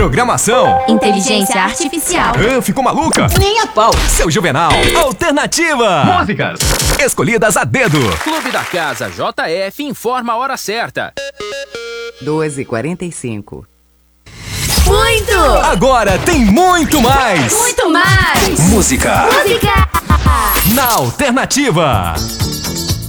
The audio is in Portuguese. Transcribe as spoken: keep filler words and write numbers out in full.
Programação. Inteligência artificial. Ah, ficou maluca? Nem a pau. Seu Juvenal. Alternativa. Músicas escolhidas a dedo. Clube da Casa J F informa a hora certa. doze e quarenta e cinco. Muito! Agora tem muito mais. Muito mais! Música. Música! Na Alternativa.